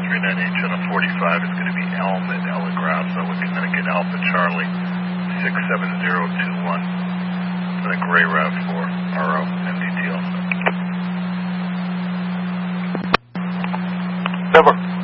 39H on a 45 is going to be Elm at El Grasso with Connecticut Alpha Charlie 67021. And a gray route for RO MDT also. Over.